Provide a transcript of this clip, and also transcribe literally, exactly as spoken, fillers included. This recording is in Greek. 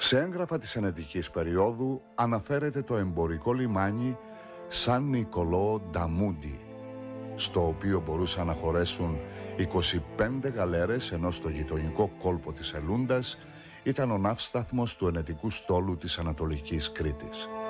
Σε έγγραφα της ενετικής περίοδου αναφέρεται το εμπορικό λιμάνι Σαν Νικολό Νταμούντι, στο οποίο μπορούσαν να χωρέσουν είκοσι πέντε γαλέρες, ενώ στο γειτονικό κόλπο της Ελούντας ήταν ο ναύσταθμος του ενετικού στόλου της Ανατολικής Κρήτης.